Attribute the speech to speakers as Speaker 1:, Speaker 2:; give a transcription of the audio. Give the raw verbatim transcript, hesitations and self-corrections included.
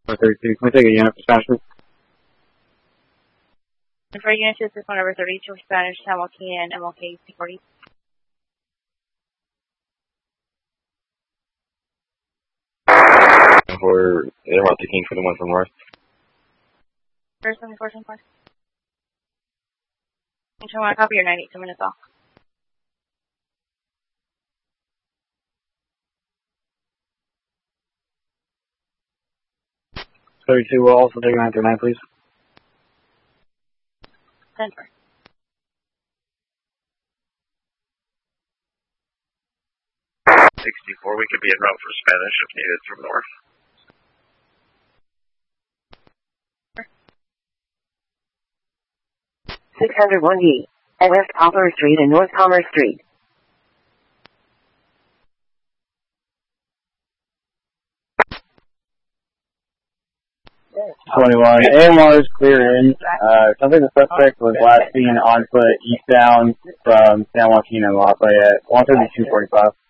Speaker 1: thirty-two. Can we take a unit for Spanish, please?
Speaker 2: For unit two, this one over thirty-two for Spanish, San Joaquin and M L K C forty.
Speaker 3: For M L K King for the one from North.
Speaker 2: First one, four, four. You want to copy your ninety-two minutes off.
Speaker 1: thirty-two, we'll also take a nine through nine, please.
Speaker 2: ten four.
Speaker 3: sixty-four, we could be en route for Spanish if needed from North.
Speaker 4: six hundred one E, at West Poplar Street and North Commerce Street.
Speaker 1: twenty-one. A M R is clear in. Uh, something the suspect was last seen on foot eastbound from San Joaquin and Lafayette. one thirty-two forty-five.